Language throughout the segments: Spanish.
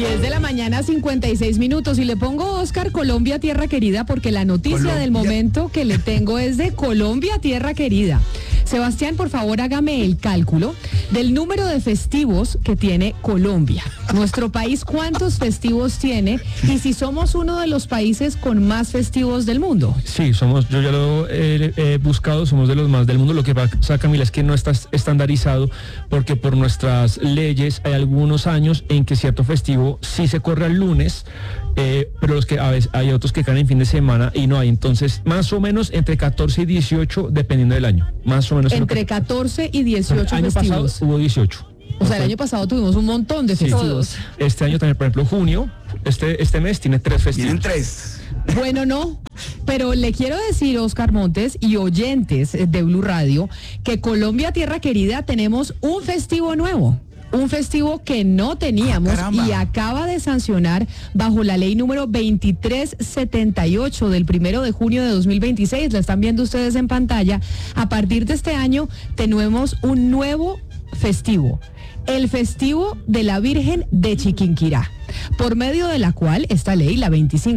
10 de la mañana, 56 minutos. Y le pongo Oscar Colombia, tierra querida, porque la noticia del momento que le tengo es de Colombia, tierra querida. Sebastián, por favor, hágame el cálculo del número de festivos que tiene Colombia. Nuestro país, ¿cuántos festivos tiene? Y si somos uno de los países con más festivos del mundo. Sí, yo ya lo he buscado, somos de los más del mundo. Lo que pasa, Camila, es que no está estandarizado porque por nuestras leyes hay algunos años en que cierto festivo sí se corre el lunes, pero los que a veces hay otros que caen en fin de semana y no hay. Entonces, más o menos entre 14 y 18, dependiendo del año. Más o menos. Entre 14 y 18 el año festivos. Pasado hubo 18. O sea, el año pasado tuvimos un montón de festivos. Sí. Este año también, por ejemplo, junio, este mes tiene 3 festivos. Tienen 3. Bueno, no, pero le quiero decir, Oscar Montes y oyentes de Blue Radio, que Colombia, tierra querida, tenemos un festivo nuevo. Un festivo que no teníamos y acaba de sancionar bajo la ley número 2378 del 1 de junio de 2026. La están viendo ustedes en pantalla. A partir de este año tenemos un nuevo festivo. El festivo de la Virgen de Chiquinquirá, por medio de la cual esta ley, la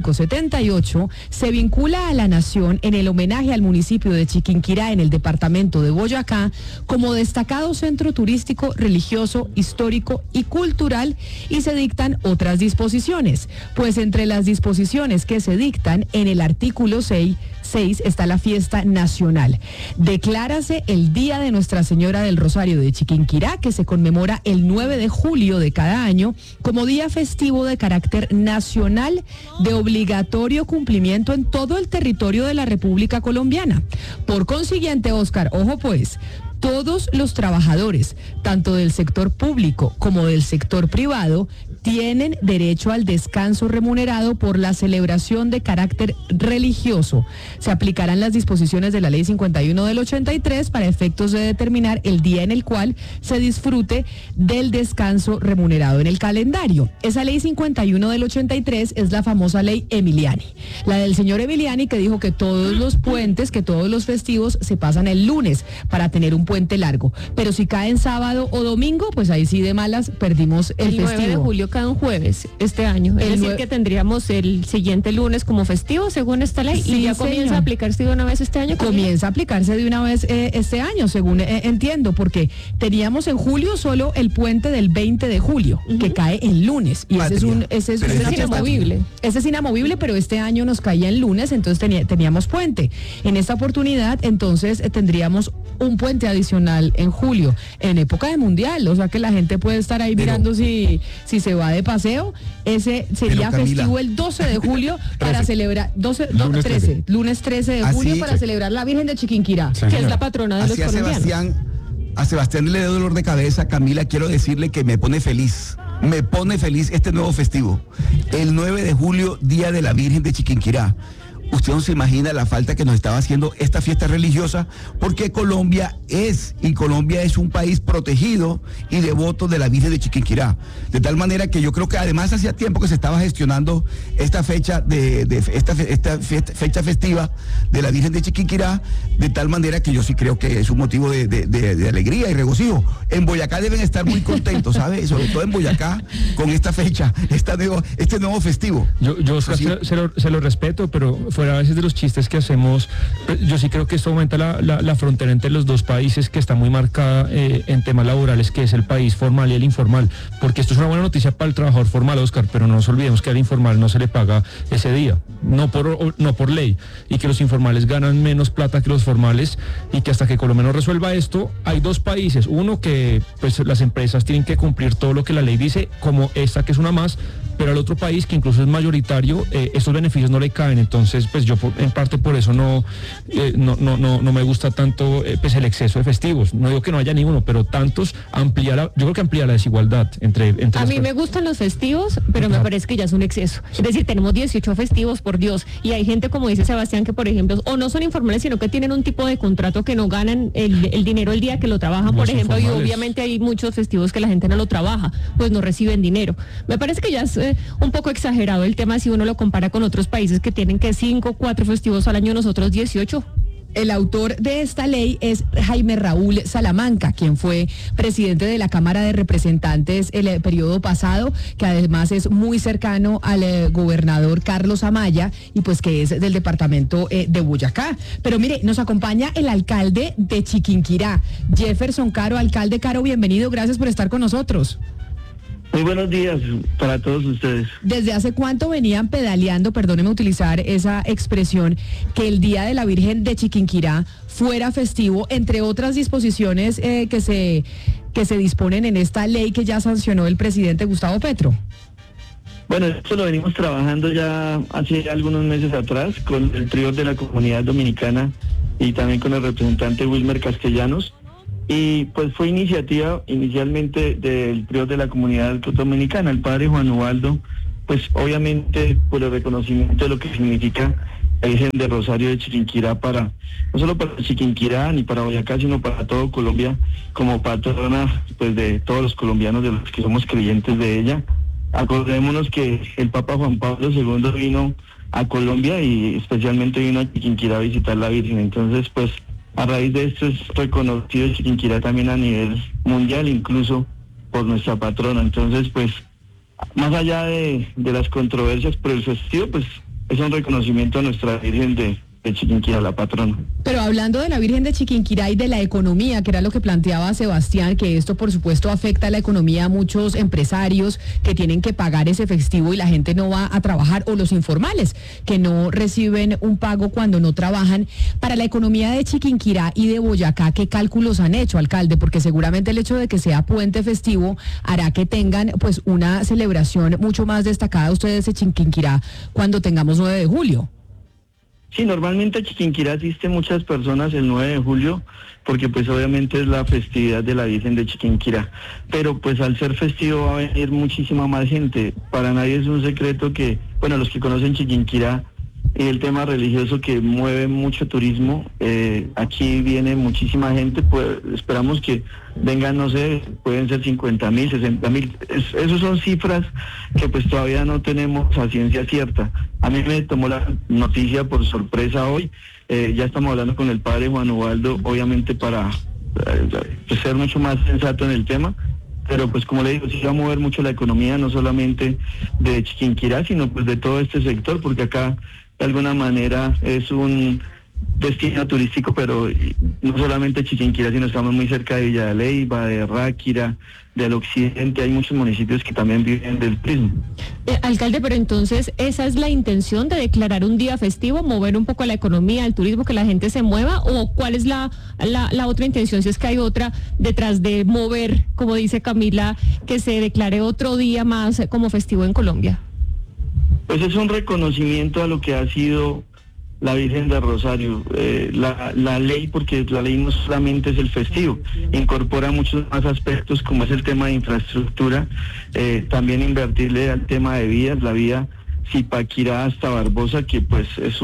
2578, se vincula a la nación en el homenaje al municipio de Chiquinquirá en el departamento de Boyacá como destacado centro turístico, religioso, histórico y cultural, y se dictan otras disposiciones. Pues entre las disposiciones que se dictan en el artículo 6 está la fiesta nacional. Declárase el Día de Nuestra Señora del Rosario de Chiquinquirá, que se conmemora el 9 de julio de cada año, como día festivo de carácter nacional de obligatorio cumplimiento en todo el territorio de la República Colombiana. Por consiguiente, Oscar, ojo pues, todos los trabajadores, tanto del sector público como del sector privado, tienen derecho al descanso remunerado por la celebración de carácter religioso. Se aplicarán las disposiciones de la Ley 51 del 83 para efectos de determinar el día en el cual se disfrute del descanso remunerado en el calendario. Esa Ley 51 del 83 es la famosa Ley Emiliani. La del señor Emiliani, que dijo que todos los puentes, que todos los festivos se pasan el lunes para tener un puente largo. Pero si cae en sábado o domingo, pues ahí sí de malas perdimos el festivo. 9 de julio cada un jueves este año. Es decir, que tendríamos el siguiente lunes como festivo según esta ley. Sí, y ya señor. comienza a aplicarse de una vez este año. Comienza a aplicarse de una vez este año, según entiendo, porque teníamos en julio solo el puente del 20 de julio, que cae el lunes. Y ese es inamovible. Ese es inamovible, pero este año nos caía el lunes, entonces teníamos puente. En esta oportunidad, entonces, tendríamos un puente adicional en julio, en época de mundial, o sea que la gente puede estar ahí mirando si se va de paseo. Ese sería festivo el 12 de julio para celebrar, lunes 13 de julio para celebrar la Virgen de Chiquinquirá, que es la patrona de los colombianos. A Sebastián le da dolor de cabeza, Camila, quiero decirle que me pone feliz este nuevo festivo, el 9 de julio, Día de la Virgen de Chiquinquirá. Usted no se imagina la falta que nos estaba haciendo esta fiesta religiosa, porque Colombia es un país protegido y devoto de la Virgen de Chiquinquirá. De tal manera que yo creo que además hacía tiempo que se estaba gestionando esta fecha esta fecha festiva de la Virgen de Chiquinquirá, de tal manera que yo sí creo que es un motivo de alegría y regocijo. En Boyacá deben estar muy contentos, ¿sabe? Sobre todo en Boyacá, con esta fecha, este nuevo festivo. Yo se lo respeto, pero fuera a veces de los chistes que hacemos, yo sí creo que esto aumenta la frontera entre los dos países, que está muy marcada en temas laborales, que es el país formal y el informal, porque esto es una buena noticia para el trabajador formal, Oscar, pero no nos olvidemos que al informal no se le paga ese día, no por ley, y que los informales ganan menos plata que los formales, y que hasta que Colombia no resuelva esto, hay dos países, uno que pues las empresas tienen que cumplir todo lo que la ley dice, como esta que es una más, pero al otro país que incluso es mayoritario, estos beneficios no le caen. Entonces pues yo en parte por eso no me gusta tanto pues el exceso de festivos. No digo que no haya ninguno, pero tantos yo creo que amplía la desigualdad entre a mí me gustan los festivos, pero me parece que ya es un exceso. Es decir, tenemos 18 festivos, por Dios, y hay gente, como dice Sebastián, que por ejemplo o no son informales, sino que tienen un tipo de contrato que no ganan el dinero el día que lo trabajan, por ejemplo, y obviamente hay muchos festivos que la gente no lo trabaja, pues no reciben dinero. Me parece que ya es un poco exagerado el tema si uno lo compara con otros países que tienen que 5, 4 festivos al año, nosotros 18. El autor de esta ley es Jaime Raúl Salamanca, quien fue presidente de la Cámara de Representantes el periodo pasado, que además es muy cercano al gobernador Carlos Amaya y pues que es del departamento de Boyacá. Pero mire, nos acompaña el alcalde de Chiquinquirá, Jefferson Caro. Alcalde Caro, bienvenido, gracias por estar con nosotros. Muy buenos días para todos ustedes. ¿Desde hace cuánto venían pedaleando, perdóneme utilizar esa expresión, que el Día de la Virgen de Chiquinquirá fuera festivo, entre otras disposiciones que se disponen en esta ley que ya sancionó el presidente Gustavo Petro? Bueno, esto lo venimos trabajando ya hace algunos meses atrás con el trío de la comunidad dominicana y también con el representante Wilmer Castellanos. Y pues fue iniciativa inicialmente del trío de la comunidad dominicana, el padre Juan Ubaldo, pues obviamente por el reconocimiento de lo que significa la Virgen de Rosario de Chiquinquirá para, no solo para Chiquinquirá ni para Boyacá, sino para todo Colombia, como patrona pues de todos los colombianos, de los que somos creyentes de ella. Acordémonos que el Papa Juan Pablo II vino a Colombia y especialmente vino a Chiquinquirá a visitar la Virgen, entonces pues a raíz de esto es reconocido Chiquinquirá también a nivel mundial, incluso por nuestra patrona. Entonces, pues, más allá de las controversias por el festivo, pues, es un reconocimiento a nuestra Virgen de Chiquinquirá, la patrona. Pero hablando de la Virgen de Chiquinquirá y de la economía, que era lo que planteaba Sebastián, que esto por supuesto afecta a la economía a muchos empresarios que tienen que pagar ese festivo y la gente no va a trabajar, o los informales que no reciben un pago cuando no trabajan. Para la economía de Chiquinquirá y de Boyacá, ¿qué cálculos han hecho, alcalde? Porque seguramente el hecho de que sea puente festivo hará que tengan pues una celebración mucho más destacada ustedes de Chiquinquirá cuando tengamos 9 de julio. Sí, normalmente a Chiquinquirá asisten muchas personas el 9 de julio, porque pues obviamente es la festividad de la Virgen de Chiquinquirá, pero pues al ser festivo va a venir muchísima más gente. Para nadie es un secreto que, bueno, los que conocen Chiquinquirá y el tema religioso que mueve mucho turismo, aquí viene muchísima gente, pues esperamos que vengan, no sé, pueden ser 50,000, 60,000, esos son cifras que pues todavía no tenemos a ciencia cierta. A mí me tomó la noticia por sorpresa hoy, ya estamos hablando con el padre Juan Ubaldo, obviamente para ser mucho más sensato en el tema, pero pues como le digo, sí va a mover mucho la economía, no solamente de Chiquinquirá, sino pues de todo este sector, porque acá de alguna manera es un destino turístico, pero no solamente Chiquinquirá, sino estamos muy cerca de Villa de Leyva, de Ráquira, del occidente, hay muchos municipios que también viven del turismo. Alcalde, pero entonces, ¿esa es la intención de declarar un día festivo, mover un poco la economía, el turismo, que la gente se mueva? ¿O cuál es la otra intención, si es que hay otra, detrás de mover, como dice Camila, que se declare otro día más como festivo en Colombia? Pues es un reconocimiento a lo que ha sido la Virgen de Rosario, la ley, porque la ley no solamente es el festivo, incorpora muchos más aspectos como es el tema de infraestructura, también invertirle al tema de vías, la vía Zipaquirá hasta Barbosa, que pues es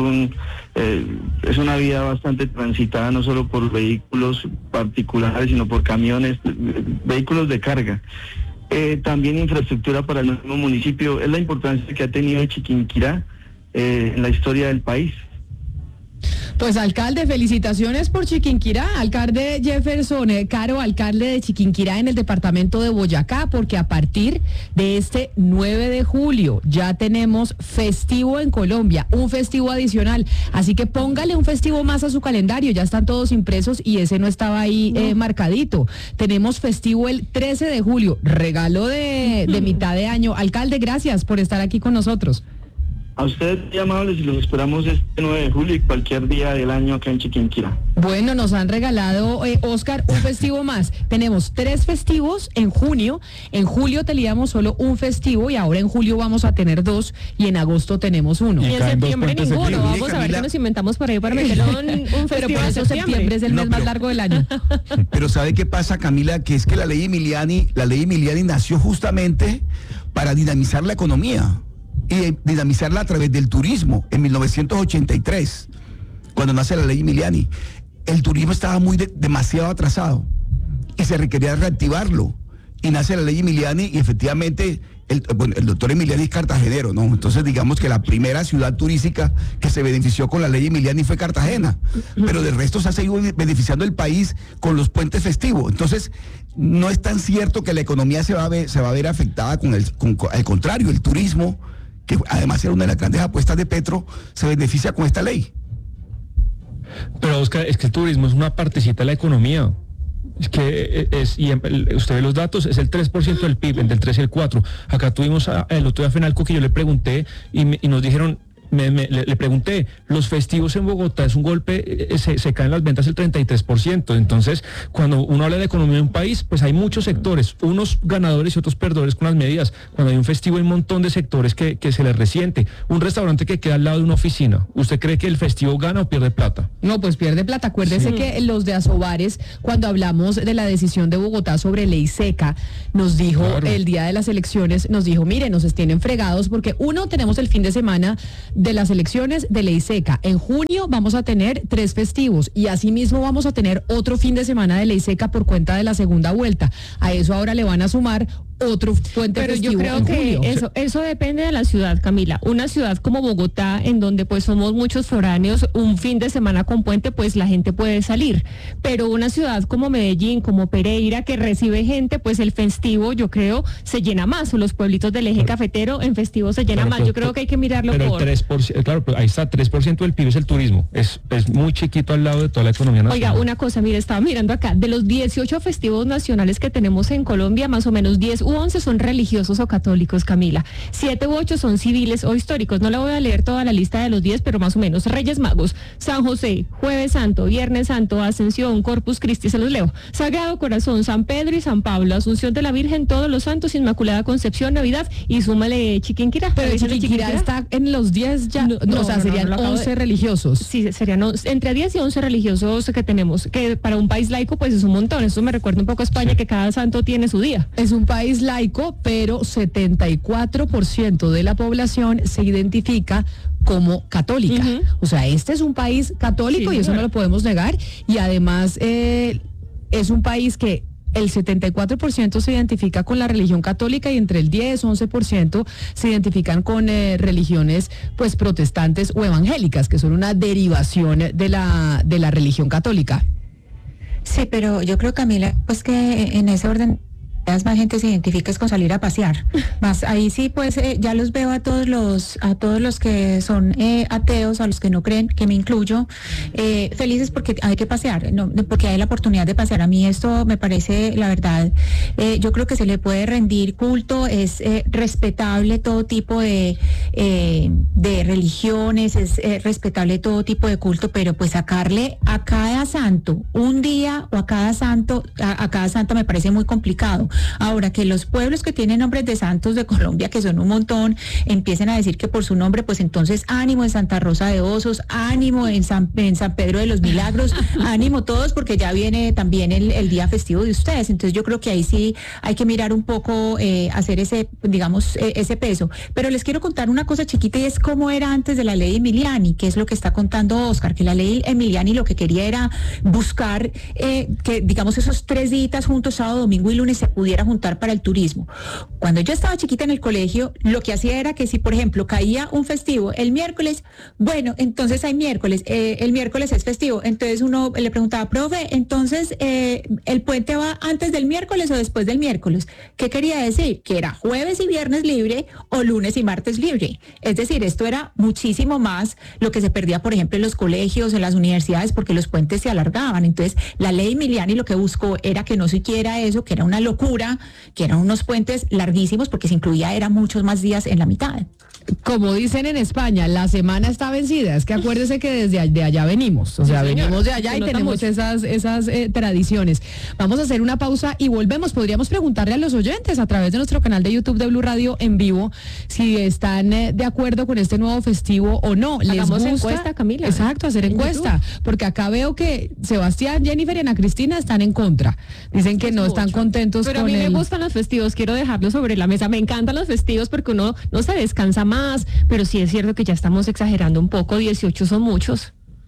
una vía bastante transitada no solo por vehículos particulares, sino por camiones, vehículos de carga. También infraestructura para el mismo municipio, es la importancia que ha tenido Chiquinquirá en la historia del país. Pues alcalde, felicitaciones por Chiquinquirá, alcalde Jefferson Caro, alcalde de Chiquinquirá en el departamento de Boyacá, porque a partir de este 9 de julio ya tenemos festivo en Colombia, un festivo adicional, así que póngale un festivo más a su calendario, ya están todos impresos y ese no estaba ahí marcadito. Tenemos festivo el 13 de julio, regalo de mitad de año. Alcalde, gracias por estar aquí con nosotros. A ustedes muy amables y los esperamos este 9 de julio y cualquier día del año acá en Chiquinquirá. Bueno, nos han regalado, Oscar, un festivo más. Tenemos 3 festivos en junio. En julio teníamos solo un festivo y ahora en julio vamos a tener 2 y en agosto tenemos 1. Y en septiembre ninguno. Vamos a ver qué nos inventamos para meterlo un festival. Pero por eso septiembre es el mes más largo del año. Pero ¿sabe qué pasa, Camila? Que es que la ley Emiliani nació justamente para dinamizar la economía y dinamizarla a través del turismo. En 1983, cuando nace la ley Emiliani, el turismo estaba demasiado atrasado y se requería reactivarlo. Y nace la ley Emiliani y efectivamente el doctor Emiliani es cartagenero, ¿no? Entonces digamos que la primera ciudad turística que se benefició con la ley Emiliani fue Cartagena, pero del resto se ha seguido beneficiando el país con los puentes festivos. Entonces no es tan cierto que la economía se va a ver afectada al contrario, el turismo, que además era una de las grandes apuestas de Petro, se beneficia con esta ley. Pero Oscar, es que el turismo es una partecita de la economía. Es que usted ve los datos, es el 3% del PIB, entre el 3 y el 4. Acá tuvimos el otro día a Fenalco que yo le pregunté y nos dijeron, le pregunté, los festivos en Bogotá es un golpe, se caen las ventas el 33%. Entonces, cuando uno habla de economía de un país, pues hay muchos sectores, unos ganadores y otros perdedores con las medidas. Cuando hay un festivo hay un montón de sectores que se les resiente. Un restaurante que queda al lado de una oficina, ¿usted cree que el festivo gana o pierde plata? No, pues pierde plata. Acuérdese que los de Asobares, cuando hablamos de la decisión de Bogotá sobre ley seca, nos dijo, el día de las elecciones, nos dijo, mire, nos tienen fregados porque tenemos el fin de semana de las elecciones de ley seca. En junio vamos a tener 3 festivos y asimismo vamos a tener otro fin de semana de ley seca por cuenta de la segunda vuelta. A eso ahora le van a sumar otro puente festivo. Pero yo creo que eso depende de la ciudad, Camila. Una ciudad como Bogotá, en donde pues somos muchos foráneos, un fin de semana con puente, pues la gente puede salir. Pero una ciudad como Medellín, como Pereira, que recibe gente, pues el festivo, yo creo, se llena más. O los pueblitos del eje cafetero, en festivo se llena más. Yo creo que hay que mirarlo pero el 3%, claro, pero ahí está, 3% del PIB es el turismo. Es muy chiquito al lado de toda la economía nacional. Oiga, una cosa, mire, estaba mirando acá, de los 18 festivos nacionales que tenemos en Colombia, más o menos 10 u 11 son religiosos o católicos, Camila. 7 u 8 son civiles o históricos. No le voy a leer toda la lista de los 10, pero más o menos. Reyes Magos, San José, Jueves Santo, Viernes Santo, Ascensión, Corpus Christi, se los leo. Sagrado Corazón, San Pedro y San Pablo, Asunción de la Virgen, Todos los Santos, Inmaculada Concepción, Navidad y súmale Chiquinquirá. Pero Chiquinquirá está en los 10 ya, o sea, serían 11 religiosos. Sí, serían entre 10 y 11 religiosos que tenemos, que para un país laico pues es un montón. Eso me recuerda un poco a España, que cada santo tiene su día. Es un país laico, pero 74% de la población se identifica como católica. O sea, este es un país católico, y eso no lo podemos negar, y además es un país que el 74% se identifica con la religión católica y entre el 10-11% se identifican con religiones pues protestantes o evangélicas, que son una derivación de la religión católica. Sí, pero yo creo, Camila, pues que en ese orden más gente se identifica es con salir a pasear. Más ahí sí, pues ya los veo a todos los que son ateos, a los que no creen, que me incluyo, felices porque hay que pasear, no, porque hay la oportunidad de pasear. A mí esto me parece, la verdad, yo creo que se le puede rendir culto, es respetable todo tipo de religiones, es respetable todo tipo de culto, pero pues sacarle a cada santo un día o a cada santo me parece muy complicado. Ahora, que los pueblos que tienen nombres de santos de Colombia, que son un montón, empiecen a decir que por su nombre, pues entonces ánimo en Santa Rosa de Osos, ánimo en San Pedro de los Milagros, ánimo todos, porque ya viene también el día festivo de ustedes. Entonces yo creo que ahí sí hay que mirar un poco, hacer ese, digamos, ese peso. Pero les quiero contar una cosa chiquita, y es cómo era antes de la ley Emiliani, que es lo que está contando Oscar, que la ley Emiliani lo que quería era buscar que, digamos, esos 3 días juntos, sábado, domingo y lunes, se pudiera juntar para el turismo. Cuando yo estaba chiquita en el colegio, lo que hacía era que si, por ejemplo, caía un festivo el miércoles, bueno, entonces hay miércoles, el miércoles es festivo, entonces uno le preguntaba, profe, entonces ¿el puente va antes del miércoles o después del miércoles? ¿Qué quería decir? Que era jueves y viernes libre o lunes y martes libre. Es decir, esto era muchísimo más lo que se perdía, por ejemplo, en los colegios, en las universidades, porque los puentes se alargaban. Entonces, la ley Emiliani lo que buscó era que no siquiera eso, que era una locura, que eran unos puentes larguísimos, porque se incluía, eran muchos más días en la mitad. Como dicen en España, la semana está vencida. Es que acuérdese que desde allá venimos. O sea, venimos de allá y tenemos esas tradiciones. Vamos a hacer una pausa y volvemos. Podríamos preguntarle a los oyentes a través de nuestro canal de YouTube de Blue Radio en vivo si están de acuerdo con este nuevo festivo o no. ¿Les gusta? Encuesta, Camila. Exacto, hacer encuesta. Porque acá veo que Sebastián, Jennifer y Ana Cristina están en contra. Dicen que no están contentos con Pero a mí me gustan los festivos, quiero dejarlo sobre la mesa. Me encantan los festivos porque uno no se descansa más, pero sí es cierto que ya estamos exagerando un poco, 18 son muchos.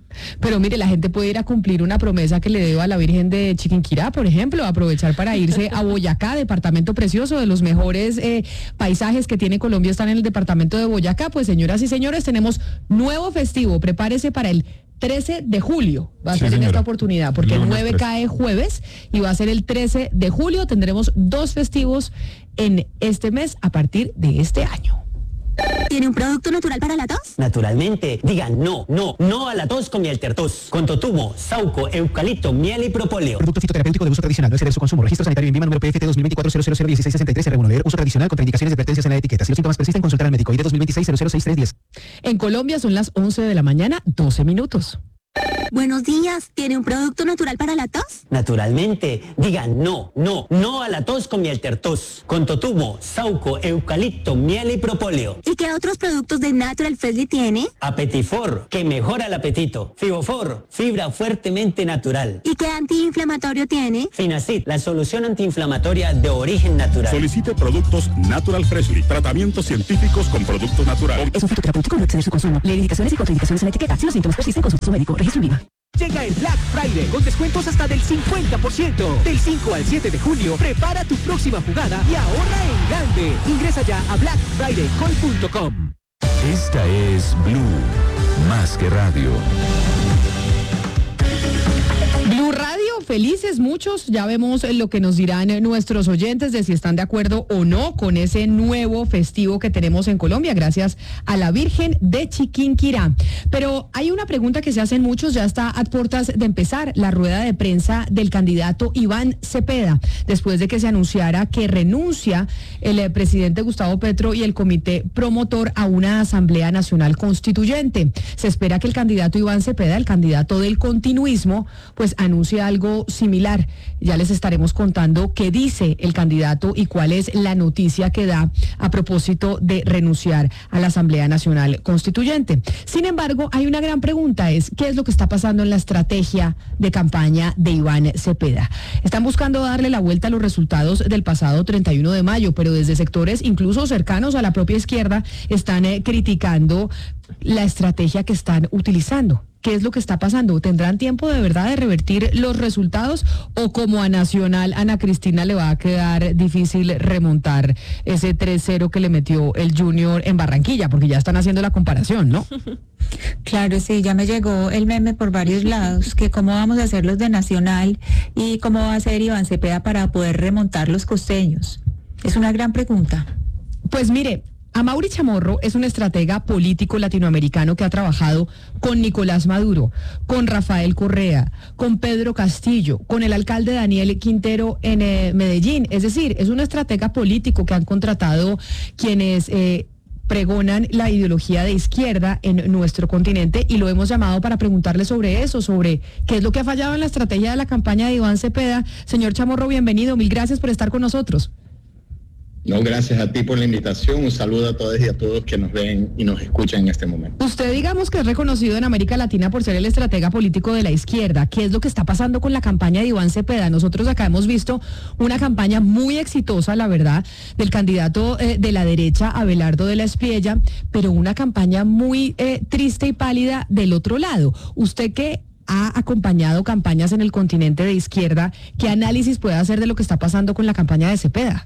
Pero mire, la gente puede ir a cumplir una promesa que le dio a la Virgen de Chiquinquirá, por ejemplo, aprovechar para irse a Boyacá, departamento precioso, de los mejores paisajes que tiene Colombia están en el departamento de Boyacá. Pues señoras y señores, tenemos nuevo festivo, prepárese para el 13 de julio, va a ser en esta oportunidad, porque el 9 cae jueves y va a ser el 13 de julio. Tendremos 2 festivos en este mes a partir de este año. ¿Tiene un producto natural para la tos? Naturalmente. Digan no a la tos con Mieltertos. Con totumo, sauco, eucalipto, miel y propóleo. Producto fitoterapéutico de uso tradicional, no exceder su consumo. Registro sanitario en Vima, número PFT 2024-001663, R1. Uso tradicional, contraindicaciones y advertencias en la etiqueta. Si los síntomas persisten, consultar al médico. ID 2026-006310. En Colombia son las 11 de la mañana, 12 minutos. Buenos días, ¿tiene un producto natural para la tos? Naturalmente. Digan no a la tos con Mieltertos. Con totumo, sauco, eucalipto, miel y propóleo. ¿Y qué otros productos de Natural Freshly tiene? Apetifor, que mejora el apetito. Fibofor, fibra fuertemente natural. ¿Y qué antiinflamatorio tiene? Finacid, la solución antiinflamatoria de origen natural. Solicite productos Natural Freshly. Tratamientos científicos con productos naturales. Es un fitoterapéutico, no exceder su consumo. Lee indicaciones y contraindicaciones en la etiqueta. Si los síntomas persisten, consulte a su médico. Registro en Vima. Llega el Black Friday con descuentos hasta del 50%. Del 5 al 7 de julio, prepara tu próxima jugada y ahorra en grande. Ingresa ya a blackfridaycall.com. Esta es Blue, más que radio. Blue Radio, felices muchos, ya vemos lo que nos dirán nuestros oyentes de si están de acuerdo o no con ese nuevo festivo que tenemos en Colombia, gracias a la Virgen de Chiquinquirá. Pero hay una pregunta que se hacen muchos, ya está a puertas de empezar la rueda de prensa del candidato Iván Cepeda, después de que se anunciara que renuncia el presidente Gustavo Petro y el comité promotor a una Asamblea Nacional Constituyente. Se espera que el candidato Iván Cepeda, el candidato del continuismo, pues anuncia algo similar. Ya les estaremos contando qué dice el candidato y cuál es la noticia que da a propósito de renunciar a la Asamblea Nacional Constituyente. Sin embargo, hay una gran pregunta, es ¿qué es lo que está pasando en la estrategia de campaña de Iván Cepeda? Están buscando darle la vuelta a los resultados del pasado 31 de mayo, pero desde sectores incluso cercanos a la propia izquierda están criticando la estrategia que están utilizando. ¿Qué es lo que está pasando? ¿Tendrán tiempo de verdad de revertir los resultados o como a Nacional, Ana Cristina, le va a quedar difícil remontar ese 3-0 que le metió el Junior en Barranquilla? Porque ya están haciendo la comparación, ¿no? Claro, sí, ya me llegó el meme por varios lados, que cómo vamos a hacer los de Nacional y cómo va a hacer Iván Cepeda para poder remontar los costeños. Es una gran pregunta. Pues mire, Amaury Chamorro es un estratega político latinoamericano que ha trabajado con Nicolás Maduro, con Rafael Correa, con Pedro Castillo, con el alcalde Daniel Quintero en Medellín. Es decir, es un estratega político que han contratado quienes pregonan la ideología de izquierda en nuestro continente, y lo hemos llamado para preguntarle sobre eso, sobre qué es lo que ha fallado en la estrategia de la campaña de Iván Cepeda. Señor Chamorro, bienvenido, mil gracias por estar con nosotros. No, gracias a ti por la invitación. Un saludo a todos y a todos que nos ven y nos escuchan en este momento. Usted, digamos que es reconocido en América Latina por ser el estratega político de la izquierda. ¿Qué es lo que está pasando con la campaña de Iván Cepeda? Nosotros acá hemos visto una campaña muy exitosa, la verdad, del candidato de la derecha, Abelardo de la Espriella, pero una campaña muy triste y pálida del otro lado. Usted que ha acompañado campañas en el continente de izquierda, ¿qué análisis puede hacer de lo que está pasando con la campaña de Cepeda?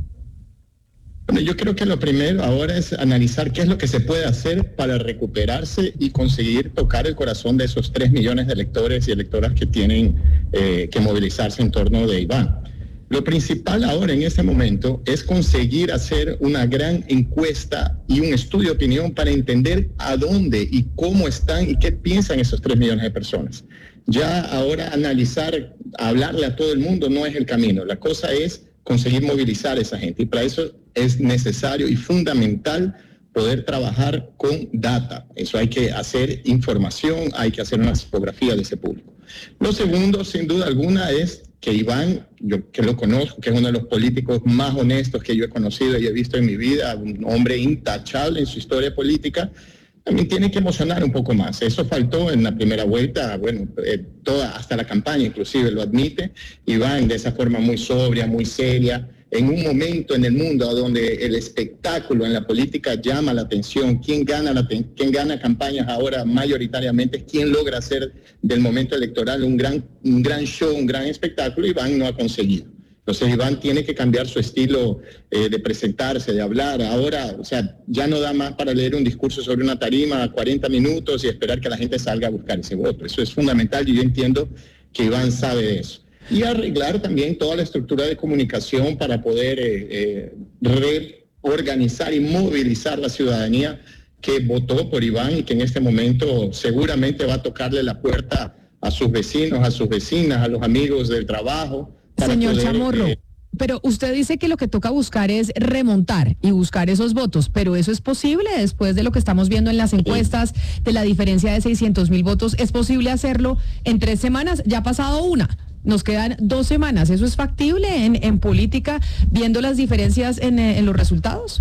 Bueno, yo creo que lo primero ahora es analizar qué es lo que se puede hacer para recuperarse y conseguir tocar el corazón de esos 3 millones de electores y electoras que tienen que movilizarse en torno de Iván. Lo principal ahora en este momento es conseguir hacer una gran encuesta y un estudio de opinión para entender a dónde y cómo están y qué piensan esos 3 millones de personas. Ya ahora analizar, hablarle a todo el mundo no es el camino. La cosa es conseguir movilizar a esa gente, y para eso es necesario y fundamental poder trabajar con data. Eso hay que hacer información, hay que hacer una tipografía de ese público. Lo segundo, sin duda alguna, es que Iván, yo que lo conozco, que es uno de los políticos más honestos que yo he conocido y he visto en mi vida, un hombre intachable en su historia política, también tiene que emocionar un poco más. Eso faltó en la primera vuelta, bueno, hasta la campaña inclusive lo admite. Iván de esa forma muy sobria, muy seria, en un momento en el mundo donde el espectáculo en la política llama la atención, quien gana campañas ahora mayoritariamente es quien logra hacer del momento electoral un gran show, un gran espectáculo. Iván no ha conseguido. Entonces Iván tiene que cambiar su estilo de presentarse, de hablar. Ahora, o sea, ya no da más para leer un discurso sobre una tarima 40 minutos y esperar que la gente salga a buscar ese voto. Eso es fundamental y yo entiendo que Iván sabe de eso. Y arreglar también toda la estructura de comunicación para poder reorganizar y movilizar la ciudadanía que votó por Iván y que en este momento seguramente va a tocarle la puerta a sus vecinos, a sus vecinas, a los amigos del trabajo. Señor Chamorro, pero usted dice que lo que toca buscar es remontar y buscar esos votos, pero ¿eso es posible después de lo que estamos viendo en las encuestas, de la diferencia de 600,000 votos? ¿Es posible hacerlo en 3 semanas? Ya ha pasado una. Nos quedan 2 semanas. ¿Eso es factible en política, viendo las diferencias en los resultados?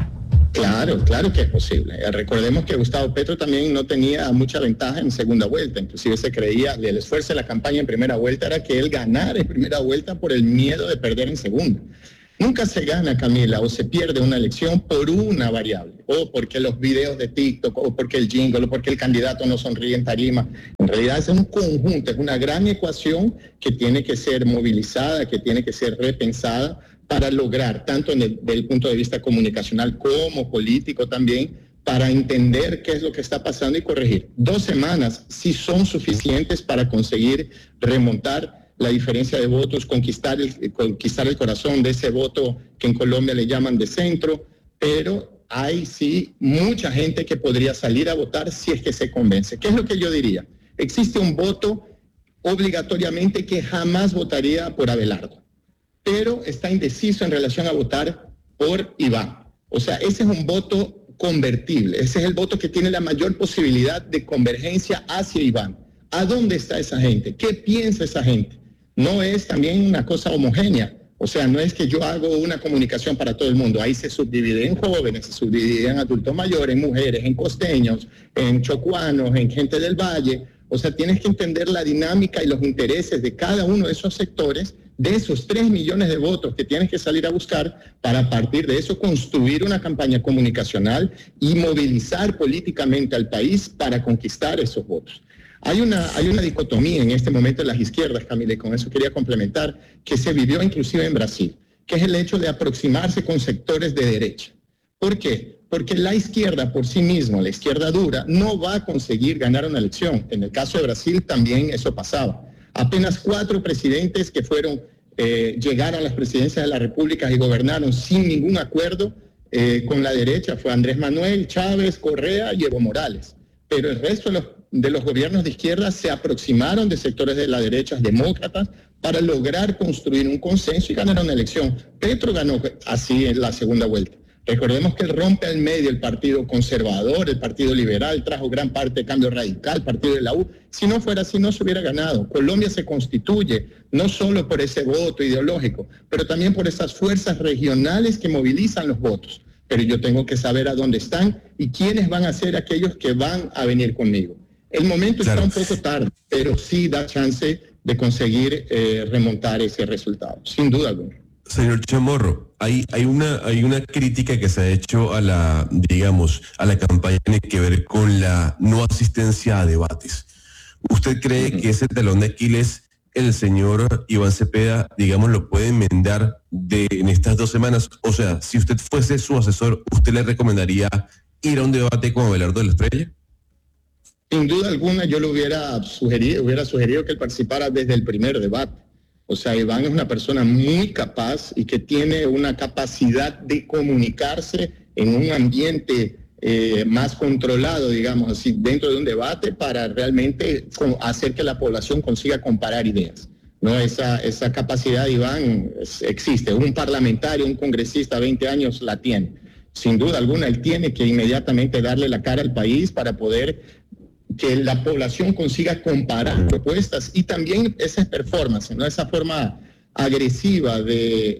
Claro que es posible. Recordemos que Gustavo Petro también no tenía mucha ventaja en segunda vuelta. Inclusive se creía, el esfuerzo de la campaña en primera vuelta era que él ganara en primera vuelta por el miedo de perder en segunda. Nunca se gana, Camila, o se pierde una elección por una variable, o porque los videos de TikTok, o porque el jingle, o porque el candidato no sonríe en tarima. En realidad es un conjunto, es una gran ecuación que tiene que ser movilizada, que tiene que ser repensada para lograr, tanto desde el punto de vista comunicacional como político también, para entender qué es lo que está pasando y corregir. 2 semanas sí son suficientes para conseguir remontar la diferencia de votos, conquistar el corazón de ese voto que en Colombia le llaman de centro, pero hay sí mucha gente que podría salir a votar si es que se convence. ¿Qué es lo que yo diría? Existe un voto obligatoriamente que jamás votaría por Abelardo, pero está indeciso en relación a votar por Iván. O sea, ese es un voto convertible, ese es el voto que tiene la mayor posibilidad de convergencia hacia Iván. ¿A dónde está esa gente? ¿Qué piensa esa gente? No es también una cosa homogénea, o sea, no es que yo hago una comunicación para todo el mundo, ahí se subdivide en jóvenes, se divide en adultos mayores, en mujeres, en costeños, en chocuanos, en gente del valle. O sea, tienes que entender la dinámica y los intereses de cada uno de esos sectores, de esos 3 millones de votos que tienes que salir a buscar para a partir de eso construir una campaña comunicacional y movilizar políticamente al país para conquistar esos votos. Hay una dicotomía en este momento en las izquierdas, Camila, y con eso quería complementar, que se vivió inclusive en Brasil, que es el hecho de aproximarse con sectores de derecha. ¿Por qué? Porque la izquierda por sí misma, la izquierda dura, no va a conseguir ganar una elección. En el caso de Brasil también eso pasaba. Apenas 4 presidentes que llegaron a las presidencias de la República y gobernaron sin ningún acuerdo con la derecha. Fue Andrés Manuel, Chávez, Correa y Evo Morales. Pero el resto de los gobiernos de izquierda se aproximaron de sectores de la derecha demócratas para lograr construir un consenso y ganar una elección. Petro ganó así en la segunda vuelta. Recordemos que él rompe al medio el Partido Conservador, el Partido Liberal, trajo gran parte de Cambio Radical, Partido de la U. Si no fuera así, no se hubiera ganado. Colombia se constituye no solo por ese voto ideológico, pero también por esas fuerzas regionales que movilizan los votos. Pero yo tengo que saber a dónde están y quiénes van a ser aquellos que van a venir conmigo. El momento está un poco tarde, pero sí da chance de conseguir remontar ese resultado, sin duda alguna. Señor Chamorro, hay una crítica que se ha hecho a la campaña que tiene que ver con la no asistencia a debates. ¿Usted cree que ese talón de Aquiles el señor Iván Cepeda, lo puede enmendar en estas 2 semanas? O sea, si usted fuese su asesor, ¿usted le recomendaría ir a un debate con Abelardo de la Espriella? Sin duda alguna, yo le hubiera sugerido que él participara desde el primer debate. O sea, Iván es una persona muy capaz y que tiene una capacidad de comunicarse en un ambiente más controlado, digamos así, dentro de un debate para realmente hacer que la población consiga comparar ideas. ¿No? Esa capacidad, Iván, existe. Un parlamentario, un congresista, 20 años la tiene. Sin duda alguna, él tiene que inmediatamente darle la cara al país para poder que la población consiga comparar propuestas y también esa performance, ¿no? Esa forma agresiva de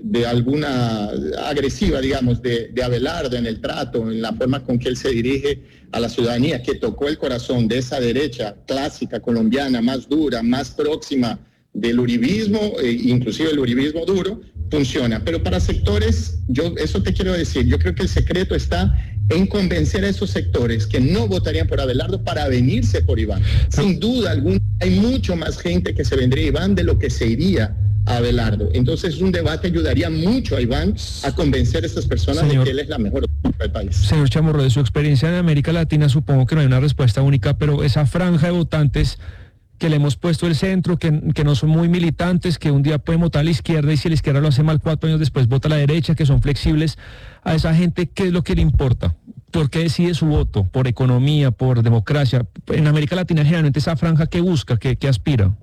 Abelardo en el trato, en la forma con que él se dirige a la ciudadanía, que tocó el corazón de esa derecha clásica colombiana, más dura, más próxima del uribismo, inclusive el uribismo duro, funciona. Pero para sectores, eso te quiero decir, yo creo que el secreto está en convencer a esos sectores que no votarían por Abelardo para venirse por Iván. Sin duda alguna, hay mucho más gente que se vendría a Iván de lo que se iría a Abelardo. Entonces un debate ayudaría mucho a Iván a convencer a estas personas de que él es la mejor opción para el país. Señor Chamorro, de su experiencia en América Latina, supongo que no hay una respuesta única, pero esa franja de votantes que le hemos puesto el centro, que no son muy militantes, que un día pueden votar a la izquierda y si la izquierda lo hace mal 4 años después vota a la derecha, que son flexibles, a esa gente, ¿qué es lo que le importa? ¿Por qué decide su voto? ¿Por economía, por democracia? En América Latina generalmente esa franja, ¿qué busca, qué aspira?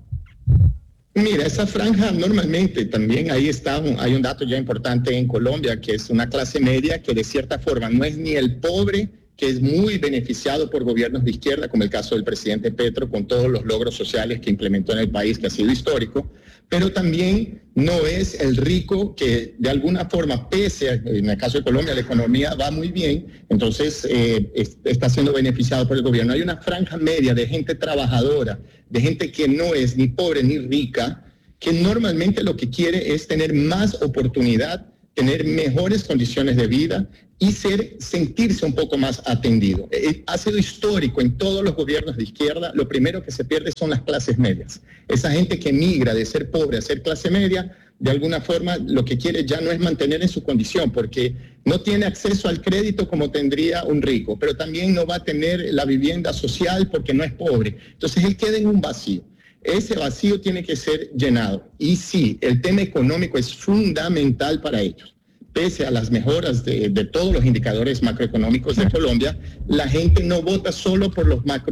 Mira, esa franja normalmente también hay un dato ya importante en Colombia, que es una clase media que de cierta forma no es ni el pobre, que es muy beneficiado por gobiernos de izquierda, como el caso del presidente Petro, con todos los logros sociales que implementó en el país, que ha sido histórico, pero también no es el rico que de alguna forma, pese a, en el caso de Colombia, la economía va muy bien, entonces está siendo beneficiado por el gobierno. Hay una franja media de gente trabajadora, de gente que no es ni pobre ni rica, que normalmente lo que quiere es tener más oportunidad, tener mejores condiciones de vida y sentirse un poco más atendido. Ha sido histórico en todos los gobiernos de izquierda, lo primero que se pierde son las clases medias. Esa gente que migra de ser pobre a ser clase media, de alguna forma lo que quiere ya no es mantener en su condición, porque no tiene acceso al crédito como tendría un rico, pero también no va a tener la vivienda social porque no es pobre. Entonces él queda en un vacío. Ese vacío tiene que ser llenado. Y sí, el tema económico es fundamental para ellos. Pese a las mejoras de todos los indicadores macroeconómicos de Colombia, la gente no vota solo por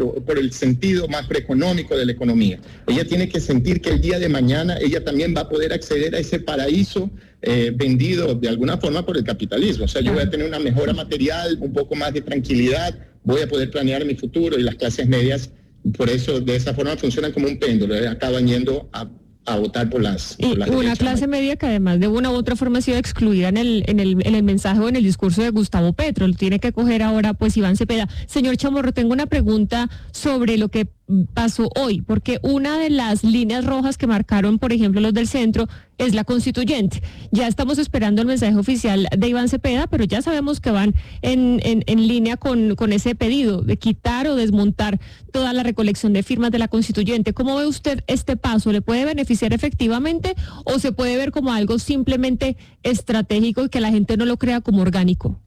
el sentido macroeconómico de la economía. Ella tiene que sentir que el día de mañana ella también va a poder acceder a ese paraíso vendido de alguna forma por el capitalismo. O sea, yo voy a tener una mejora material, un poco más de tranquilidad, voy a poder planear mi futuro, y las clases medias, por eso, de esa forma funcionan como un péndulo, acaban yendo a votar por las una clase media que además de una u otra forma ha sido excluida en el mensaje o en el discurso de Gustavo Petro. Lo tiene que coger ahora pues Iván Cepeda. Señor Chamorro, tengo una pregunta sobre lo que pasó hoy, porque una de las líneas rojas que marcaron, por ejemplo, los del centro, es la constituyente. Ya estamos esperando el mensaje oficial de Iván Cepeda, pero ya sabemos que van en línea con ese pedido de quitar o desmontar toda la recolección de firmas de la constituyente. ¿Cómo ve usted este paso? ¿Le puede beneficiar efectivamente o se puede ver como algo simplemente estratégico y que la gente no lo crea como orgánico?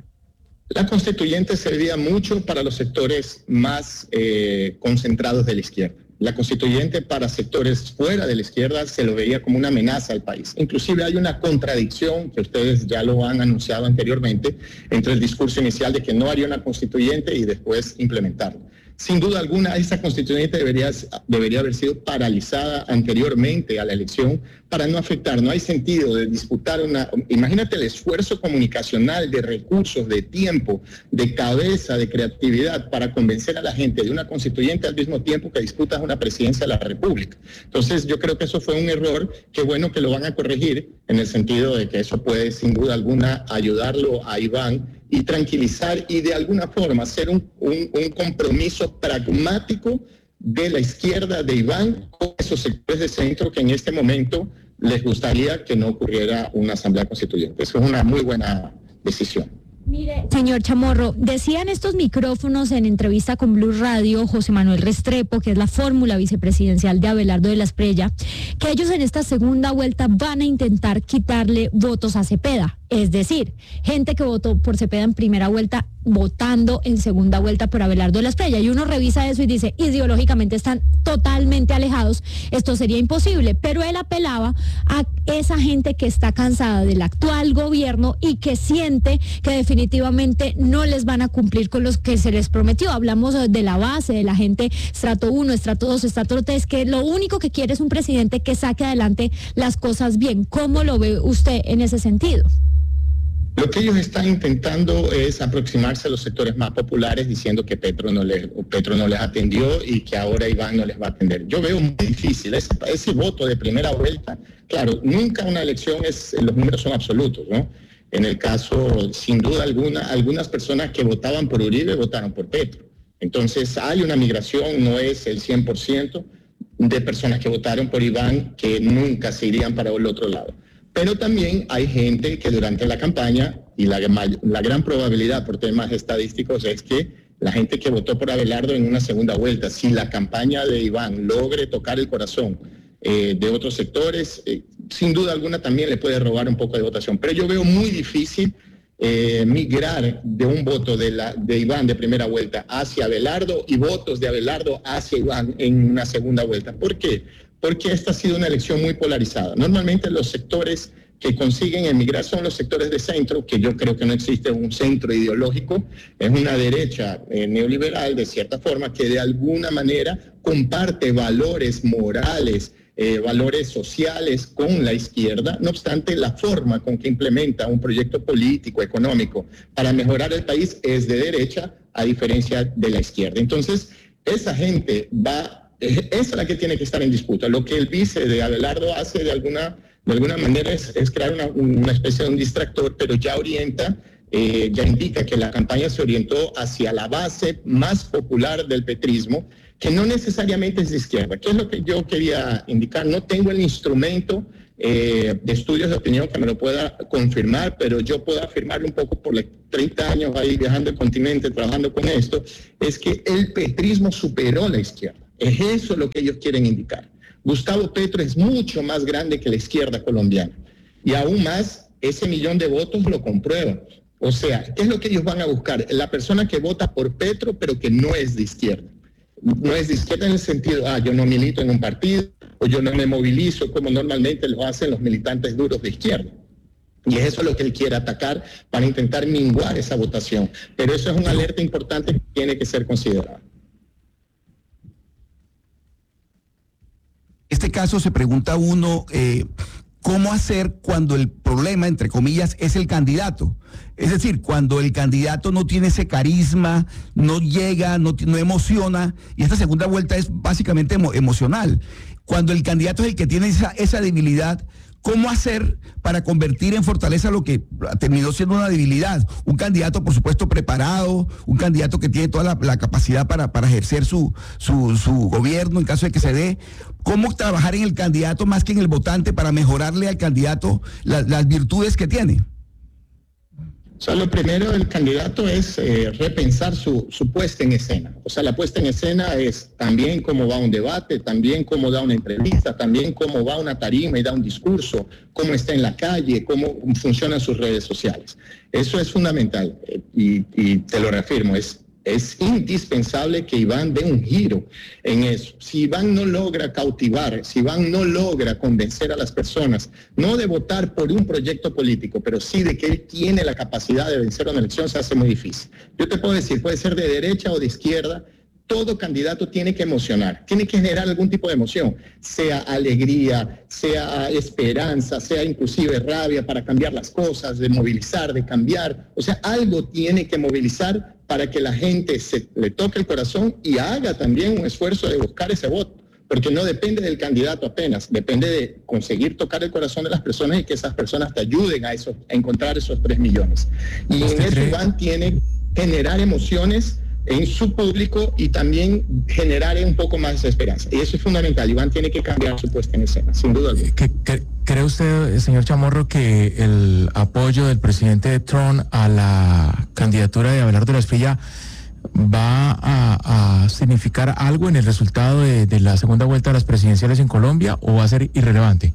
La constituyente servía mucho para los sectores más concentrados de la izquierda. La constituyente para sectores fuera de la izquierda se lo veía como una amenaza al país. Inclusive hay una contradicción, que ustedes ya lo han anunciado anteriormente, entre el discurso inicial de que no haría una constituyente y después implementarlo. Sin duda alguna, esa constituyente debería haber sido paralizada anteriormente a la elección para no afectar. No hay sentido de disputar Imagínate el esfuerzo comunicacional, de recursos, de tiempo, de cabeza, de creatividad para convencer a la gente de una constituyente al mismo tiempo que disputas una presidencia de la República. Entonces, yo creo que eso fue un error. Qué bueno que lo van a corregir, en el sentido de que eso puede, sin duda alguna, ayudarlo a Iván y tranquilizar y de alguna forma hacer un compromiso pragmático de la izquierda de Iván con esos sectores de centro que en este momento les gustaría que no ocurriera una asamblea constituyente. Eso es una muy buena decisión. Mire, señor Chamorro, decía en estos micrófonos en entrevista con Blue Radio José Manuel Restrepo, que es la fórmula vicepresidencial de Abelardo de la Espriella, que ellos en esta segunda vuelta van a intentar quitarle votos a Cepeda. Es decir, gente que votó por Cepeda en primera vuelta, votando en segunda vuelta por Abelardo de la Espriella. Y uno revisa eso y dice, ideológicamente están totalmente alejados, esto sería imposible. Pero él apelaba a esa gente que está cansada del actual gobierno y que siente que definitivamente no les van a cumplir con los que se les prometió. Hablamos de la base, de la gente estrato 1, estrato 2, estrato 3, que lo único que quiere es un presidente que saque adelante las cosas bien. ¿Cómo lo ve usted en ese sentido? Lo que ellos están intentando es aproximarse a los sectores más populares, diciendo que Petro no les atendió y que ahora Iván no les va a atender. Yo veo muy difícil ese voto de primera vuelta. Claro, nunca una elección los números son absolutos, ¿no? En el caso, sin duda alguna, algunas personas que votaban por Uribe votaron por Petro. Entonces hay una migración, no es el 100% de personas que votaron por Iván que nunca se irían para el otro lado. Pero también hay gente que durante la campaña, y la gran probabilidad por temas estadísticos es que la gente que votó por Abelardo en una segunda vuelta, si la campaña de Iván logre tocar el corazón de otros sectores, sin duda alguna también le puede robar un poco de votación. Pero yo veo muy difícil migrar de un voto de Iván de primera vuelta hacia Abelardo y votos de Abelardo hacia Iván en una segunda vuelta. ¿Por qué? Porque esta ha sido una elección muy polarizada. Normalmente los sectores que consiguen emigrar son los sectores de centro, que yo creo que no existe un centro ideológico, es una derecha neoliberal, de cierta forma, que de alguna manera comparte valores morales, valores sociales con la izquierda. No obstante, la forma con que implementa un proyecto político, económico, para mejorar el país es de derecha, a diferencia de la izquierda. Entonces, esa gente es la que tiene que estar en disputa. Lo que el vice de Abelardo hace de alguna manera es crear una especie de un distractor, pero ya orienta, ya indica que la campaña se orientó hacia la base más popular del petrismo, que no necesariamente es de izquierda. ¿Qué es lo que yo quería indicar? No tengo el instrumento de estudios de opinión que me lo pueda confirmar, pero yo puedo afirmar un poco por los 30 años ahí viajando el continente, trabajando con esto, es que el petrismo superó a la izquierda. Es eso lo que ellos quieren indicar. Gustavo Petro es mucho más grande que la izquierda colombiana. Y aún más, ese 1 millón de votos lo comprueba. O sea, ¿qué es lo que ellos van a buscar? La persona que vota por Petro, pero que no es de izquierda. No es de izquierda en el sentido, yo no milito en un partido, o yo no me movilizo como normalmente lo hacen los militantes duros de izquierda. Y es eso lo que él quiere atacar para intentar minguar esa votación. Pero eso es una alerta importante que tiene que ser considerada. En este caso se pregunta uno, ¿cómo hacer cuando el problema, entre comillas, es el candidato? Es decir, cuando el candidato no tiene ese carisma, no llega, no emociona, y esta segunda vuelta es básicamente emocional. Cuando el candidato es el que tiene esa debilidad, ¿cómo hacer para convertir en fortaleza lo que terminó siendo una debilidad? Un candidato, por supuesto, preparado, un candidato que tiene toda la capacidad para ejercer su gobierno en caso de que se dé. ¿Cómo trabajar en el candidato más que en el votante para mejorarle al candidato las virtudes que tiene? O sea, lo primero del candidato es repensar su puesta en escena. O sea, la puesta en escena es también cómo va un debate, también cómo da una entrevista, también cómo va una tarima y da un discurso, cómo está en la calle, cómo funcionan sus redes sociales. Eso es fundamental y te lo reafirmo, es indispensable que Iván dé un giro en eso. Si Iván no logra cautivar, si Iván no logra convencer a las personas, no de votar por un proyecto político, pero sí de que él tiene la capacidad de vencer una elección, se hace muy difícil. Yo te puedo decir, puede ser de derecha o de izquierda, todo candidato tiene que emocionar, tiene que generar algún tipo de emoción, sea alegría, sea esperanza, sea inclusive rabia para cambiar las cosas, de movilizar, de cambiar. O sea, algo tiene que movilizar para que la gente le toque el corazón y haga también un esfuerzo de buscar ese voto. Porque no depende del candidato apenas, depende de conseguir tocar el corazón de las personas y que esas personas te ayuden a encontrar esos 3 millones. Y en eso Iván tiene que generar emociones en su público y también generar un poco más de esperanza. Y eso es fundamental. Iván tiene que cambiar su puesta en escena, sin duda alguna. ¿Cree usted, señor Chamorro, que el apoyo del presidente Trump a la candidatura de Abelardo Esprilla va a significar algo en el resultado de la segunda vuelta de las presidenciales en Colombia o va a ser irrelevante?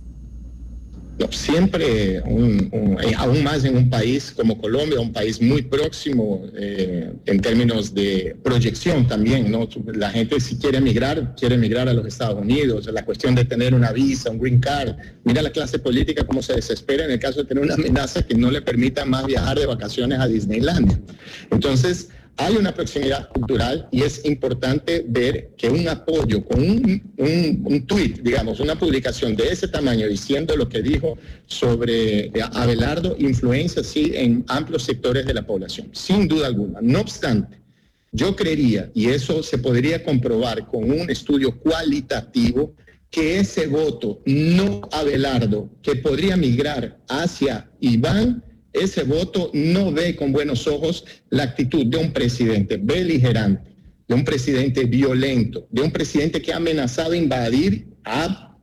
No, siempre, aún más en un país como Colombia, un país muy próximo en términos de proyección también, ¿no? La gente si quiere emigrar a los Estados Unidos, la cuestión de tener una visa, un green card. Mira la clase política cómo se desespera en el caso de tener una amenaza que no le permita más viajar de vacaciones a Disneylandia. Entonces, hay una proximidad cultural y es importante ver que un apoyo con un tuit, digamos, una publicación de ese tamaño diciendo lo que dijo sobre Abelardo influencia sí en amplios sectores de la población, sin duda alguna. No obstante, yo creería, y eso se podría comprobar con un estudio cualitativo, que ese voto no Abelardo que podría migrar hacia Iván, ese voto no ve con buenos ojos la actitud de un presidente beligerante, de un presidente violento, de un presidente que ha amenazado invadir, ha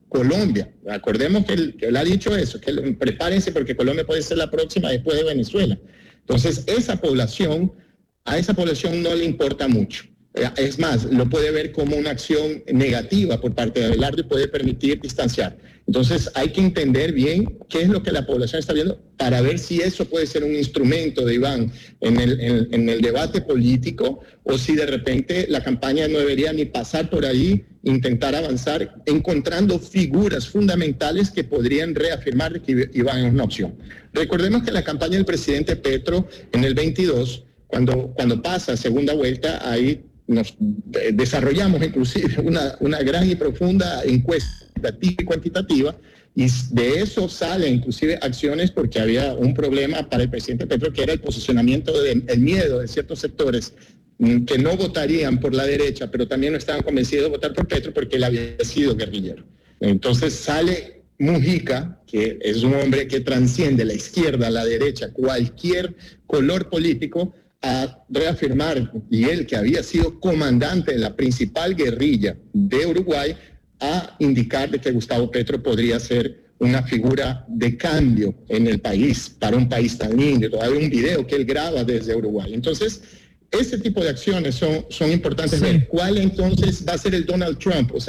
Colombia. Acordemos que él ha dicho eso, que prepárense porque Colombia puede ser la próxima después de Venezuela. Entonces, a esa población no le importa mucho. Es más, lo puede ver como una acción negativa por parte de Abelardo y puede permitir distanciar. Entonces hay que entender bien qué es lo que la población está viendo para ver si eso puede ser un instrumento de Iván en el debate político o si de repente la campaña no debería ni pasar por ahí, intentar avanzar encontrando figuras fundamentales que podrían reafirmar que Iván es una opción. Recordemos que la campaña del presidente Petro en el 22, cuando pasa a segunda vuelta, ahí nos desarrollamos inclusive una gran y profunda encuesta y cuantitativa, y de eso salen inclusive acciones porque había un problema para el presidente Petro que era el posicionamiento el miedo de ciertos sectores que no votarían por la derecha, pero también no estaban convencidos de votar por Petro porque él había sido guerrillero. Entonces sale Mujica, que es un hombre que transciende la izquierda, la derecha, cualquier color político, a reafirmar, y él que había sido comandante de la principal guerrilla de Uruguay, a indicar de que Gustavo Petro podría ser una figura de cambio en el país, para un país tan lindo. Todavía hay un video que él graba desde Uruguay. Entonces, ese tipo de acciones son importantes. Sí. Ver cuál entonces va a ser el Donald Trump. O sea,